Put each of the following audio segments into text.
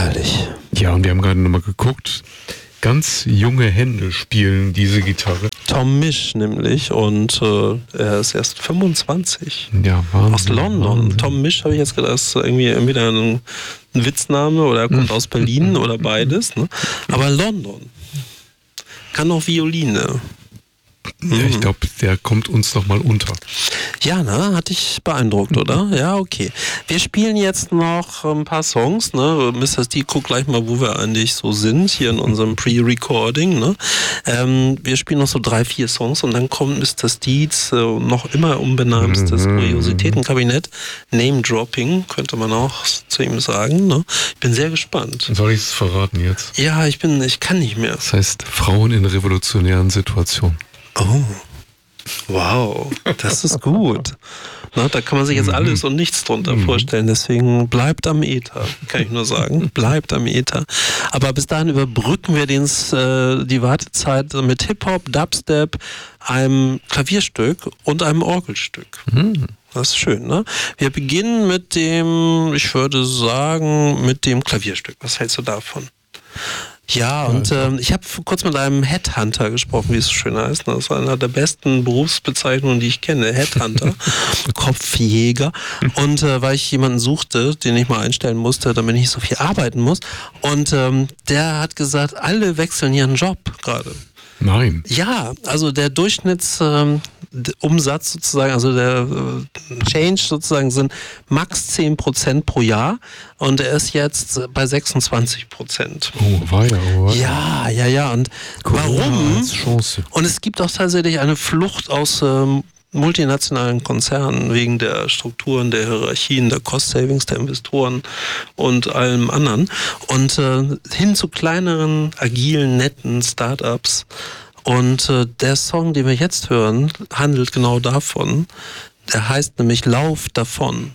Herrlich. Ja, und wir haben gerade nochmal geguckt. Ganz junge Hände spielen diese Gitarre. Tom Misch nämlich und er ist erst 25. Ja, Wahnsinn. Aus London. Wahnsinn. Tom Misch habe ich jetzt gedacht, ist irgendwie entweder ein Witzname oder er kommt aus Berlin oder beides. Ne? Aber London. Kann auch Violine. Ja, ich glaube, der kommt uns nochmal unter. Ja, ne? Hat dich beeindruckt, oder? Ja, okay. Wir spielen jetzt noch ein paar Songs, ne? Mr. Steve, guck gleich mal, wo wir eigentlich so sind, hier in unserem Pre-Recording, ne? Wir spielen noch so 3, 4 Songs und dann kommt Mr. Steeds noch immer unbenanntes Kuriositätenkabinett. Name-Dropping, könnte man auch zu ihm sagen, ne? Ich bin sehr gespannt. Soll ich es verraten jetzt? Ja, ich kann nicht mehr. Das heißt, Frauen in revolutionären Situationen. Oh, wow, das ist gut. Na, da kann man sich jetzt alles und nichts drunter vorstellen. Deswegen bleibt am Äther, kann ich nur sagen. Bleibt am Äther. Aber bis dahin überbrücken wir die Wartezeit mit Hip-Hop, Dubstep, einem Klavierstück und einem Orgelstück. Das ist schön, ne? Wir beginnen mit dem, ich würde sagen, mit dem Klavierstück. Was hältst du davon? Ja, und ich habe kurz mit einem Headhunter gesprochen, wie es so schön heißt. Das war einer der besten Berufsbezeichnungen, die ich kenne. Headhunter, Kopfjäger. Und weil ich jemanden suchte, den ich mal einstellen musste, damit ich nicht so viel arbeiten muss. Und der hat gesagt, alle wechseln ihren Job gerade. Nein. Ja, also der Durchschnittsumsatz sozusagen, also der Change sozusagen sind max 10% pro Jahr und er ist jetzt bei 26%. Oh, weiter. Ja. Und warum? Chance. Und es gibt auch tatsächlich eine Flucht aus multinationalen Konzernen wegen der Strukturen, der Hierarchien, der Cost-Savings, der Investoren und allem anderen und hin zu kleineren, agilen, netten Startups. Und der Song, den wir jetzt hören, handelt genau davon. Der heißt nämlich Lauf davon.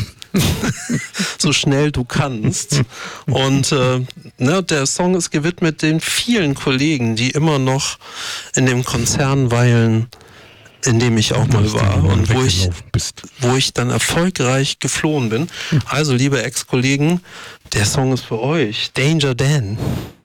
So schnell du kannst. Und der Song ist gewidmet den vielen Kollegen, die immer noch in dem Konzern weilen, in dem ich auch mal war und wo ich dann erfolgreich geflohen bin. Also, liebe Ex-Kollegen, der Song ist für euch. Danger Dan.